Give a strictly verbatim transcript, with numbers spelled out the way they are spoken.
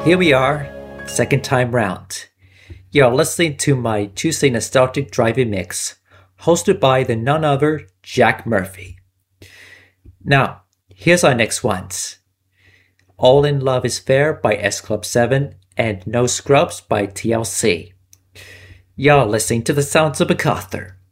Here we are, second time round. You're listening to my Tuesday Nostalgic Driving Mix, hosted by the none other Jack Murphy. Now, here's our next ones. All in Love is Fair by S Club seven and No Scrubs by T L C. You're listening to the sounds of MacArthur.